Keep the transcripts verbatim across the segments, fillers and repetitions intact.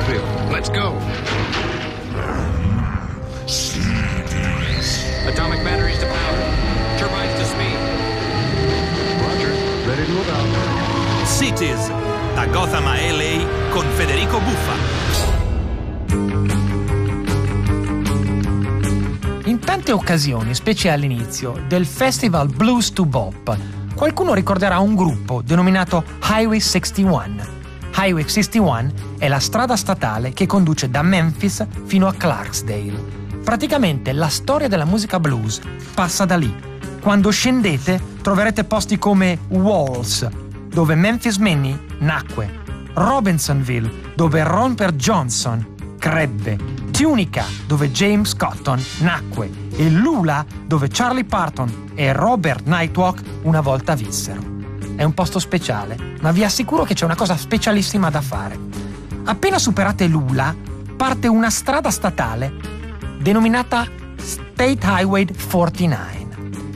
Brownsville. Let's go. Atomic batteries to power. Turbines to speed. Roger. Ready to move out. Cities, da Gotham a L A con Federico Buffa. In tante occasioni, specie all'inizio, del Festival Blues to Bop, qualcuno ricorderà un gruppo denominato Highway sessantuno. Highway sessantuno è la strada statale che conduce da Memphis fino a Clarksdale. Praticamente la storia della musica blues passa da lì. Quando scendete troverete posti come Walls, dove Memphis Minnie nacque, Robinsonville, dove Romper Johnson crebbe, Tunica, dove James Cotton nacque, e Lula, dove Charlie Parton e Robert Nightwalk una volta vissero. È un posto speciale, ma vi assicuro che c'è una cosa specialissima da fare. Appena superate Lula, parte una strada statale denominata State Highway quarantanove.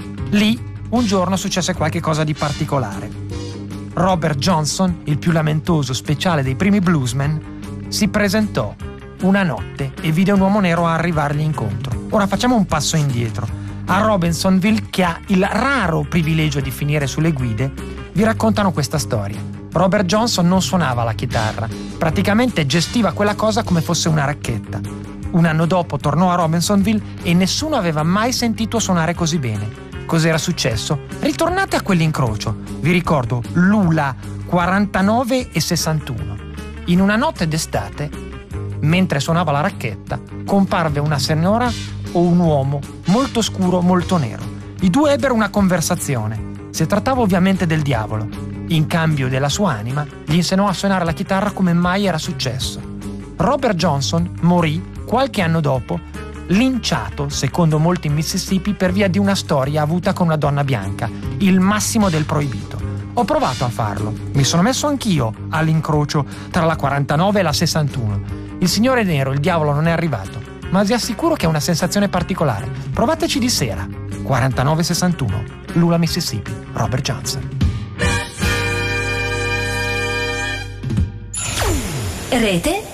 Lì, un giorno, successe qualche cosa di particolare. Robert Johnson, il più lamentoso speciale dei primi bluesmen, si presentò una notte e vide un uomo nero arrivargli incontro. Ora facciamo un passo indietro. A Robinsonville, che ha il raro privilegio di finire sulle guide, vi raccontano questa storia. Robert Johnson non suonava la chitarra, praticamente gestiva quella cosa come fosse una racchetta. Un anno dopo tornò a Robinsonville e nessuno aveva mai sentito suonare così bene. Cos'era successo? Ritornate a quell'incrocio. Vi ricordo Lula quarantanove e sessantuno. In una notte d'estate, mentre suonava la racchetta, comparve una signora o un uomo molto scuro, molto nero. I due ebbero una conversazione. Si trattava ovviamente del diavolo. In cambio della sua anima, gli insegnò a suonare la chitarra come mai era successo. Robert Johnson morì qualche anno dopo, linciato, secondo molti in Mississippi, per via di una storia avuta con una donna bianca, il massimo del proibito. Ho provato a farlo. Mi sono messo anch'io all'incrocio tra la quarantanove e la sessantuno. Il signore nero, il diavolo, non è arrivato, ma vi assicuro che è una sensazione particolare. Provateci di sera. quarantanove sessantuno, Lula, Mississippi, Robert Johnson. Rete